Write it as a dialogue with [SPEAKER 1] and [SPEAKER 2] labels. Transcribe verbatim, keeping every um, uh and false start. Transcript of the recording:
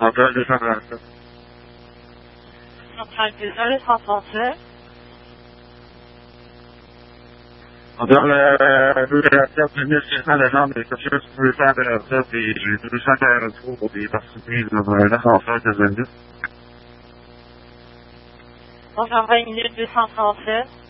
[SPEAKER 1] Centrale deux cent trente-sept.
[SPEAKER 2] Centrale deux cent trente-sept.
[SPEAKER 1] On donne le deux trente-sept, mille cinq cents légendes, mais quelque chose pour deux cent trente-sept et deux cent quarante-trois pour des particuliers dans un ascenseur de vingt minutes.
[SPEAKER 2] Bonjour, vingt minutes deux cent trente-sept.